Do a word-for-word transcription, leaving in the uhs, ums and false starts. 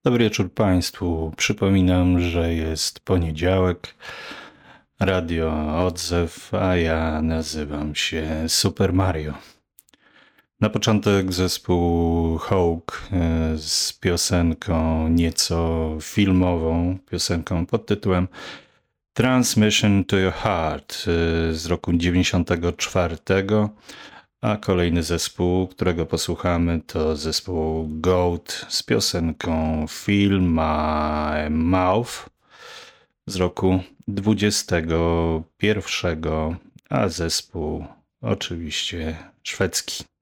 Dobry wieczór Państwu. Przypominam, że jest poniedziałek, Radio Odzew, a ja nazywam się Super Mario. Na początek zespół Hawk z piosenką nieco filmową, piosenką pod tytułem Transmission to Your Heart z roku dziewięćdziesiątego czwartego, a kolejny zespół, którego posłuchamy, to zespół Goat z piosenką Feel My Mouth z roku dwudziestego pierwszego, a zespół oczywiście szwedzki.